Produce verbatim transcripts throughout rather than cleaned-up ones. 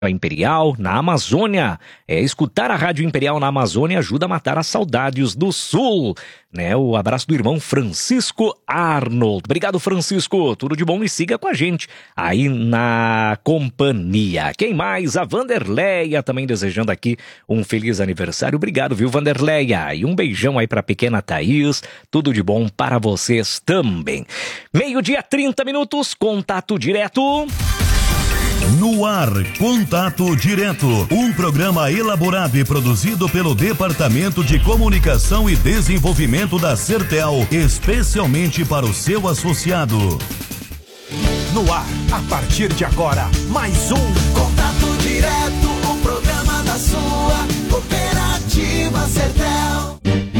Imperial na Amazônia. É, escutar a Rádio Imperial na Amazônia ajuda a matar as saudades do Sul, né? O abraço do irmão Francisco Arnold. Obrigado, Francisco. Tudo de bom e siga com a gente aí na companhia. Quem mais? A Vanderleia também desejando aqui um feliz aniversário. Obrigado, viu, Vanderleia? E um beijão aí pra pequena Thaís. Tudo de bom para vocês também. Meio-dia, trinta minutos, contato direto. No ar, Contato Direto, um programa elaborado e produzido pelo Departamento de Comunicação e Desenvolvimento da Sertel, especialmente para o seu associado. No ar, a partir de agora, mais um Contato Direto, um programa da sua cooperativa Sertel.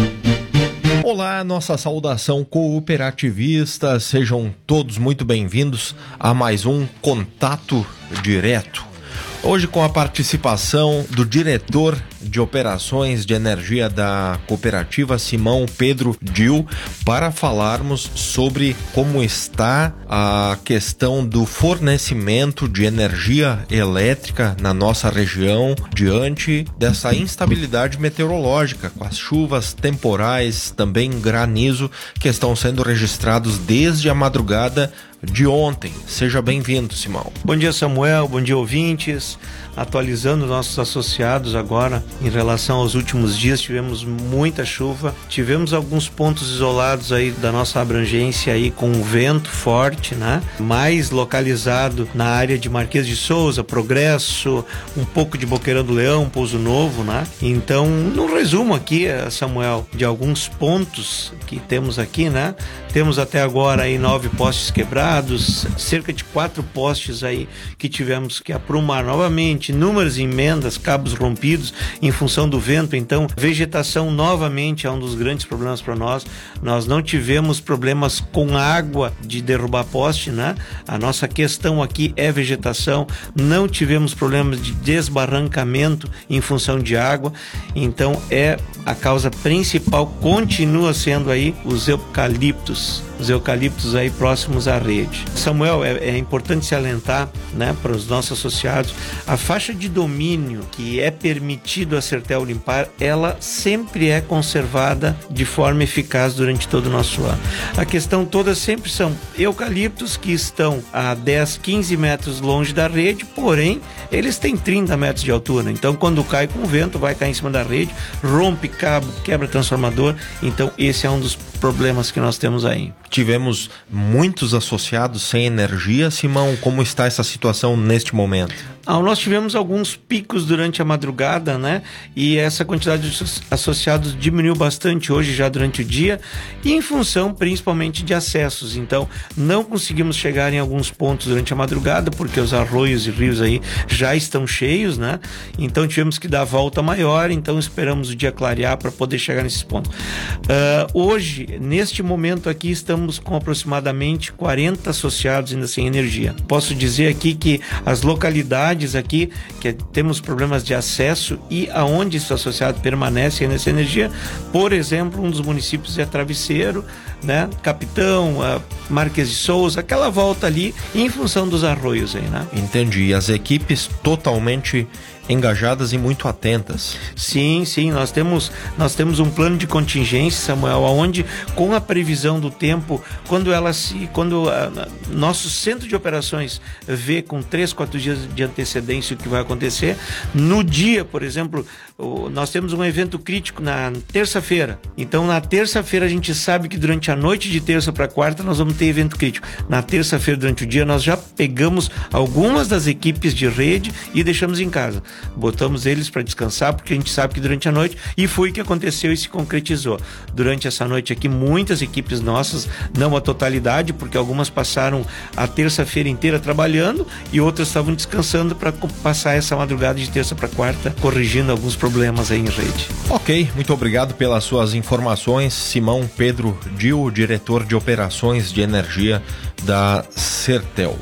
Olá, nossa saudação cooperativista, sejam todos muito bem-vindos a mais um Contato Direto. Hoje com a participação do diretor de operações de energia da cooperativa, Simão Pedro Dil, para falarmos sobre como está a questão do fornecimento de energia elétrica na nossa região diante dessa instabilidade meteorológica, com as chuvas temporais, também granizo, que estão sendo registrados desde a madrugada de ontem. Seja bem-vindo, Simão. Bom dia, Samuel, bom dia, ouvintes. Atualizando nossos associados agora em relação aos últimos dias, tivemos muita chuva, tivemos alguns pontos isolados aí da nossa abrangência aí com vento forte, né? Mais localizado na área de Marquês de Souza, Progresso, um pouco de Boqueirão do Leão, Pouso Novo, né? Então, no resumo aqui, Samuel, de alguns pontos que temos aqui, né? Temos até agora aí nove postes quebrados, cerca de quatro postes aí que tivemos que aprumar novamente, inúmeras emendas, cabos rompidos em função do vento. Então, vegetação novamente é um dos grandes problemas para nós. Nós não tivemos problemas com água de derrubar poste, né? A nossa questão aqui é vegetação. Não tivemos problemas de desbarrancamento em função de água. Então, é a causa principal, continua sendo aí os eucaliptos. Os eucaliptos aí próximos à rede. Samuel, é, é importante salientar, né, para os nossos associados, a faixa de domínio que é permitido a Sertel limpar, ela sempre é conservada de forma eficaz durante todo o nosso ano. A questão toda sempre são eucaliptos que estão a dez, quinze metros longe da rede, porém, eles têm trinta metros de altura. Então, quando cai com o vento, vai cair em cima da rede, rompe cabo, quebra transformador. Então, esse é um dos problemas que nós temos aí. Tivemos muitos associados sem energia, Simão. Como está essa situação neste momento? Ah, nós tivemos alguns picos durante a madrugada, né? E essa quantidade de associados diminuiu bastante hoje já durante o dia, e em função principalmente de acessos. Então, não conseguimos chegar em alguns pontos durante a madrugada, porque os arroios e rios aí já estão cheios, né? Então, tivemos que dar a volta maior, então esperamos o dia clarear para poder chegar nesses pontos. Uh, hoje, neste momento aqui, estamos com aproximadamente quarenta associados ainda sem energia. Posso dizer aqui que as localidades aqui, que temos problemas de acesso e aonde esse associado permanece nessa energia, por exemplo, um dos municípios é Travesseiro, né? Capitão, Marquês de Souza, aquela volta ali em função dos arroios aí, né? Entendi. As equipes totalmente engajadas e muito atentas. Sim, sim, nós temos, nós temos um plano de contingência, Samuel, onde com a previsão do tempo, quando ela se, quando a, nosso centro de operações vê com três, quatro dias de antecedência o que vai acontecer, no dia, por exemplo, o, nós temos um evento crítico na terça-feira. Então, na terça-feira a gente sabe que durante a noite de terça para quarta nós vamos ter evento crítico. Na terça-feira, durante o dia, nós já pegamos algumas das equipes de rede e deixamos em casa. Botamos eles para descansar, porque a gente sabe que durante a noite, e foi o que aconteceu e se concretizou. Durante essa noite aqui, muitas equipes nossas, não a totalidade, porque algumas passaram a terça-feira inteira trabalhando e outras estavam descansando para passar essa madrugada de terça para quarta, corrigindo alguns problemas aí em rede. Ok, muito obrigado pelas suas informações, Simão Pedro Dil, diretor de operações de energia da Sertel.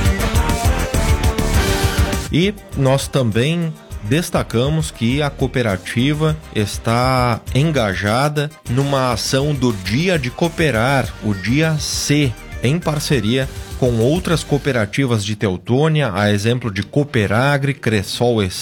E nós também destacamos que a cooperativa está engajada numa ação do Dia de Cooperar, o Dia C, em parceria com outras cooperativas de Teutônia, a exemplo de Cooperagri, Cressol